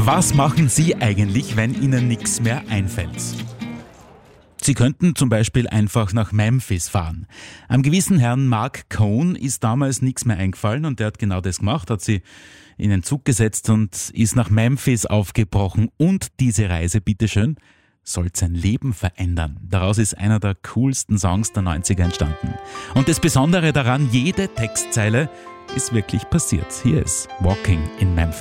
Was machen Sie eigentlich, wenn Ihnen nichts mehr einfällt? Sie könnten zum Beispiel einfach nach Memphis fahren. Einem gewissen Herrn Mark Cohn ist damals nichts mehr eingefallen und der hat genau das gemacht, hat sie in den Zug gesetzt und ist nach Memphis aufgebrochen. Und diese Reise, bitteschön, soll sein Leben verändern. Daraus ist einer der coolsten Songs der 90er entstanden. Und das Besondere daran, jede Textzeile ist wirklich passiert. Hier ist Walking in Memphis.